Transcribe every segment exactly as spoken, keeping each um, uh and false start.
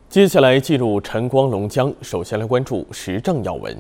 接下来进入晨光龙江，首先来关注时政要闻。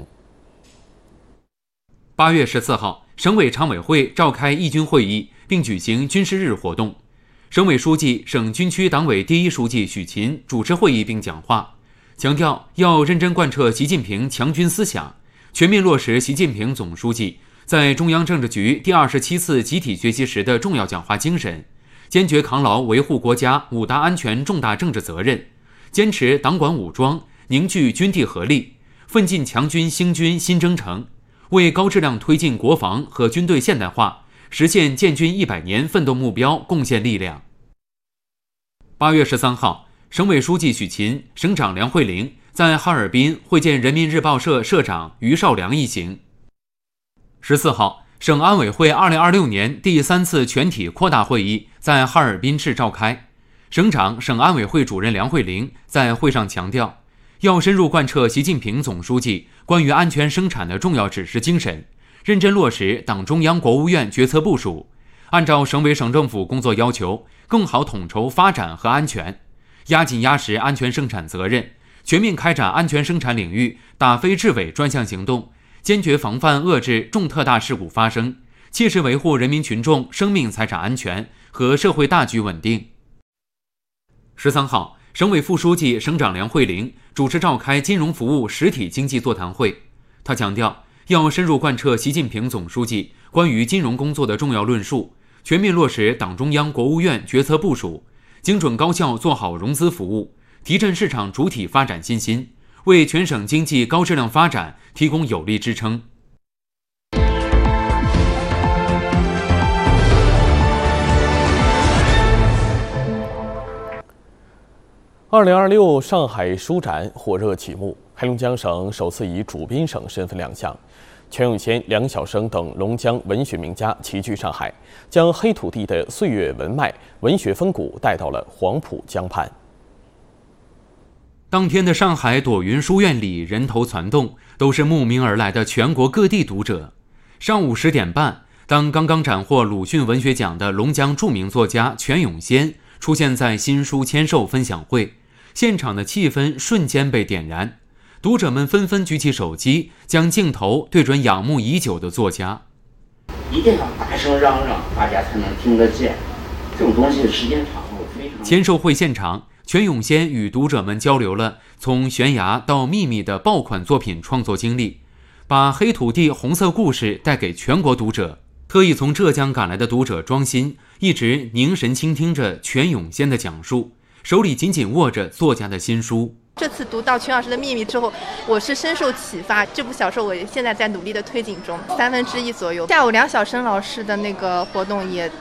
八月十四号，省委常委会召开义军会议，并举行军事日活动。省委书记、省军区党委第一书记许勤主持会议并讲话，强调要认真贯彻习近平强军思想，全面落实习近平总书记在中央政治局第二十七次集体学习时的重要讲话精神，坚决扛牢维护国家五大安全重大政治责任，坚持党管武装，凝聚军地合力，奋进强军兴军新征程，为高质量推进国防和军队现代化，实现建军一百年奋斗目标贡献力量。八月十三号，省委书记许勤、省长梁慧玲在哈尔滨会见人民日报社社长于绍良一行。十四号，省安委会二零二六年第三次全体扩大会议在哈尔滨市召开。省长、省安委会主任梁慧玲在会上强调，要深入贯彻习近平总书记关于安全生产的重要指示精神，认真落实党中央、国务院决策部署，按照省委省政府工作要求，更好统筹发展和安全，压紧压实安全生产责任，全面开展安全生产领域打非治伪专项行动，坚决防范遏制重特大事故发生，切实维护人民群众生命财产安全和社会大局稳定。十三号，省委副书记、省长梁慧玲主持召开金融服务实体经济座谈会。他强调，要深入贯彻习近平总书记关于金融工作的重要论述，全面落实党中央、国务院决策部署，精准高效做好融资服务，提振市场主体发展信心，为全省经济高质量发展提供有力支撑。 二零二六上海书展火热启幕，黑龙江省首次以主宾省身份亮相，全永先、梁晓声等龙江文学名家齐聚上海，将黑土地的岁月文脉、文学风骨带到了黄浦江畔。 当天的上海朵云书院里人头攒动，都是慕名而来的全国各地读者。上午十点半，当刚刚斩获鲁迅文学奖的龙江著名作家全永先出现在新书签售分享会，现场的气氛瞬间被点燃，读者们纷纷举起手机，将镜头对准仰慕已久的作家。 一定要大声嚷嚷，大家才能听得见。这种东西时间长了非常。 签售会现场，全永先与读者们交流了从悬崖到秘密的爆款作品创作经历，把黑土地红色故事带给全国读者。特意从浙江赶来的读者庄心一直凝神倾听着全永先的讲述，手里紧紧握着作家的新书。 这次读到全老师的秘密之后，我是深受启发。这部小说我现在在努力的推进中，三分之一左右。下午梁晓声老师的那个活动也